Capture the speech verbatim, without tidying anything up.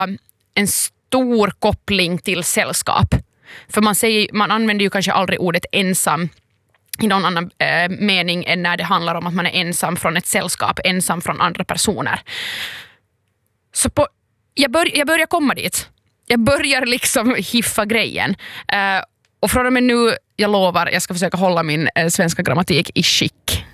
en stor koppling till sällskap. För man, säger, man använder ju kanske aldrig ordet ensam i någon annan eh, mening än när det handlar om att man är ensam från ett sällskap, ensam från andra personer. Så på, jag, bör, jag börjar komma dit. Jag börjar liksom hiffa grejen. Eh, och från och med nu, jag lovar, jag ska försöka hålla min eh, svenska grammatik i skick.